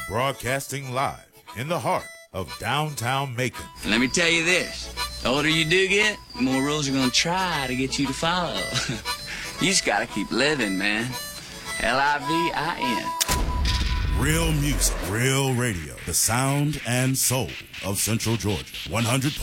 Broadcasting live in the heart of downtown Macon. Let me tell you this. The older you do get, the more rules are going to try to get you to follow. You just got to keep living, man. Livin. Real music, real radio. The sound and soul of Central Georgia. 100.